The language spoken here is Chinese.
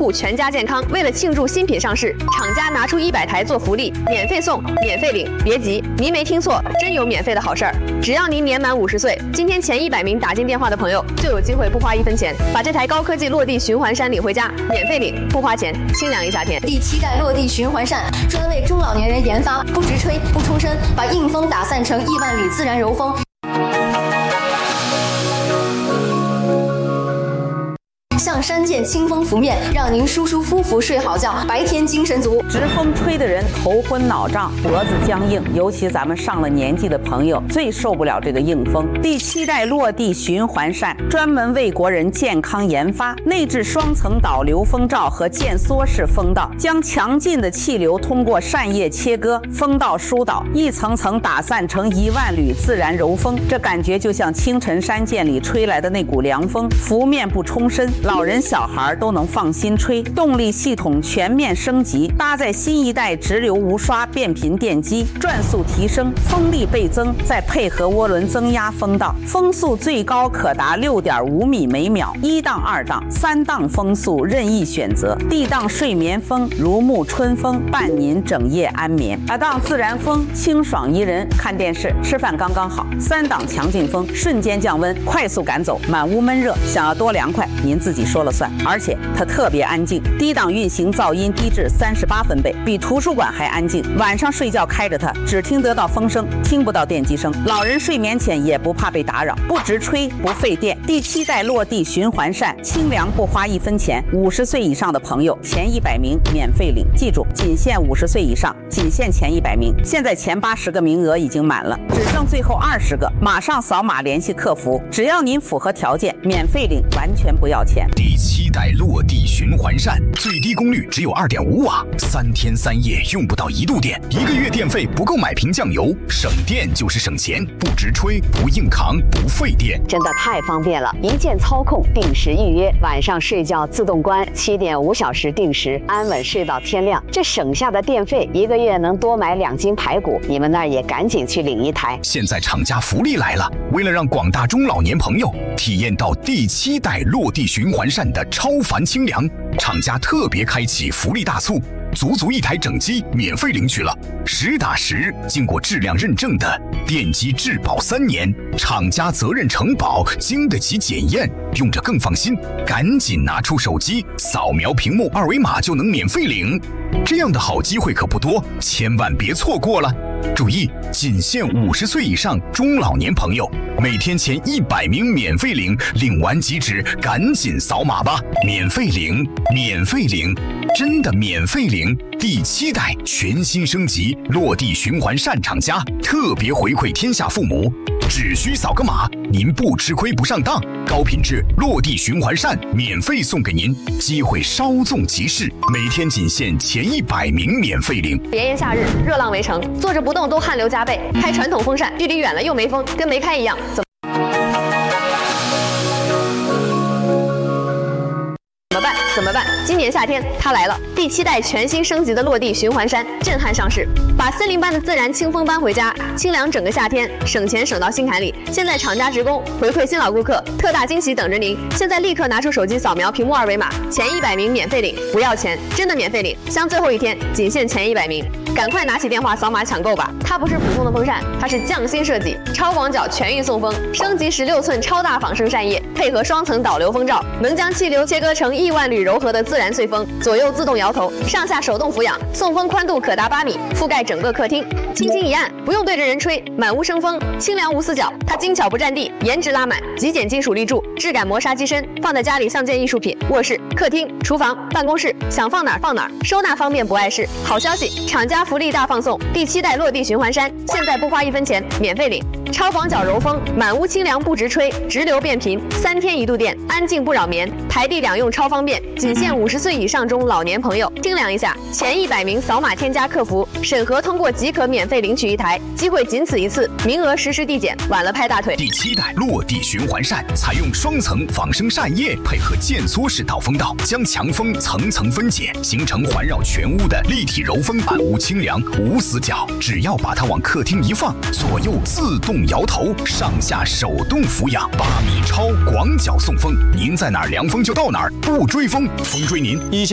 护全家健康。为了庆祝新品上市，厂家拿出100台做福利，免费送，免费领。别急，您没听错，真有免费的好事儿！只要您年满50岁，今天前100名打进电话的朋友就有机会不花1分钱，把这台高科技落地循环扇领回家，免费领，不花钱，清凉一夏天。 第7代落地循环扇专为中老年人研发，不直吹，不冲身，把硬风打散成亿万缕自然柔风。向山涧清风拂面，让您舒舒服服睡好觉，白天精神足。 直风吹的人头昏脑胀，脖子僵硬，尤其咱们上了年纪的朋友最受不了这个硬风。第7代落地循环扇专门为国人健康研发，内置双层导流风罩和渐缩式风道，将强劲的气流通过扇叶切割，风道疏导，一层层打散成1万缕自然柔风。这感觉就像清晨山涧里吹来的那股凉风，拂面不冲身，老人小孩都能放心吹。动力系统全面升级，搭载新一代直流无刷变频电机，转速提升，风力倍增，再配合涡轮增压风道，风速最高可达6.5米每秒，1档、2档、3档风速任意选择。D 档睡眠风，如沐春风，伴您整夜安眠。2档自然风，清爽宜人，看电视、吃饭刚刚好。3档强劲风，瞬间降温，快速赶走满屋闷热。想要多凉快，您自己说了算。而且它特别安静，低档运行噪音低至38分贝，比图书馆还安静。晚上睡觉开着它，只听得到风声，听不到电机声。老人睡眠前也不怕被打扰，不直吹，不费电。第7代落地循环扇，清凉不花1分钱。50岁以上的朋友，前100名免费领。记住，仅限50岁以上，仅限前100名。现在前80个名额已经满了，只剩最后20个，马上扫码联系客服，只要您符合条件，免费领，完全不要钱。 第7代落地循环扇，最低功率只有2.5瓦，3天3夜用不到1度电，1个月电费不够买瓶酱油，省电就是省钱，不直吹，不硬扛，不费电， 真的太方便了！一键操控，定时预约，晚上睡觉自动关，7.5小时定时，安稳睡到天亮。这省下的电费，1个月能多买2斤排骨。你们那儿也赶紧去领一台。 现在厂家福利来了，为了让广大中老年朋友体验到第7代落地循环扇的超凡清凉，厂家特别开启福利大促，足1台整机免费领取了，实打实经过质量认证的电机质保3年，厂家责任承保，经得起检验，用着更放心。赶紧拿出手机，扫描屏幕2维码就能免费领。这样的好机会可不多，千万别错过了。注意，仅限50岁以上中老年朋友，每天前100名免费领，领完即止，赶紧扫码吧！免费领，免费领，真的免费领！第7代全新升级落地循环扇厂家特别回馈天下父母，只需扫个码，您不吃亏不上当，高品质落地循环扇免费送给您，机会稍纵即逝，每天仅限前100名免费领。 炎炎夏日，热浪围城，坐着不动都汗流浃背，开传统风扇，距离远了又没风，跟没开一样，怎么办？今年夏天它来了，第7代全新升级的落地循环扇震撼上市，把森林般的自然清风搬回家，清凉整个夏天，省钱省到心坎里。现在厂家职工回馈新老顾客，特大惊喜等着您！现在立刻拿出手机扫描屏幕2维码，前100名免费领，不要钱，真的免费领，像最后一天，仅限前100名，赶快拿起电话扫码抢购吧！它不是普通的风扇，它是匠心设计，超广角全域送风，升级16寸超大仿生扇叶，配合双层导流风罩，能将气流切割成亿万缕柔和的自然碎风，左右自动摇头，上下手动俯仰，送风宽度可达8米，覆盖整个客厅。轻轻一按，不用对着人吹，满屋生风，清凉无死角。它精巧不占地，颜值拉满，极简金属立柱，质感磨砂机身，放在家里像件艺术品。卧室、客厅、厨房、办公室，想放哪儿放哪儿，收纳方便不碍事。好消息，厂家福利大放送，第7代落地循环扇，现在不花1分钱，免费领。超广角柔风，满屋清凉不直吹，直流变频，3天1度电，安静不扰眠，台地2用超方便，仅限50岁以上中老年朋友清凉一下。前100名扫码添加客服，审核通过即可免费领取1台，机会仅此一次，名额实时递减，晚了拍大腿。 第7代落地循环扇采用双层仿生扇叶，配合渐缩式导风道，将强风层层分解，形成环绕全屋的立体柔风，满屋清凉无死角。只要把它往客厅一放，左右自动摇头，上下手动俯仰，8米超广角送风，您在哪儿凉风就到哪儿，不追风，风追您。